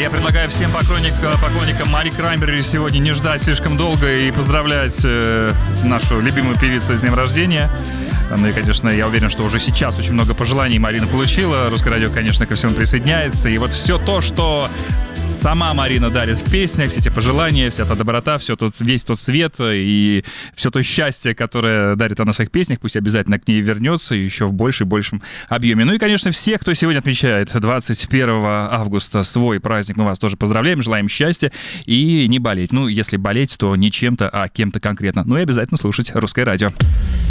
я предлагаю всем поклонникам Мари Краймбрери сегодня не ждать слишком долго и поздравлять нашу любимую певицу с днем рождения. Ну и, конечно, я уверен, что уже сейчас очень много пожеланий Марина получила. Русское радио, конечно, ко всему присоединяется. И вот все то, что сама Марина дарит в песнях, все эти пожелания, вся та доброта, весь тот свет и все то счастье, которое дарит она в своих песнях, пусть обязательно к ней вернется еще в большем и большем объеме. Ну и, конечно, всех, кто сегодня отмечает 21 августа свой праздник, мы вас тоже поздравляем, желаем счастья и не болеть. Ну, если болеть, то не чем-то, а кем-то конкретно. Ну и обязательно слушать Русское радио.